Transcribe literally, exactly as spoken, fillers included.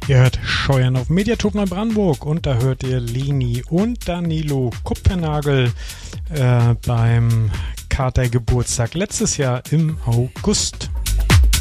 Ihr hört Scheuern auf Mediathek Neubrandenburg und da hört ihr Leni und Danilo Kupfernagel äh, beim Kater-Geburtstag letztes Jahr im August.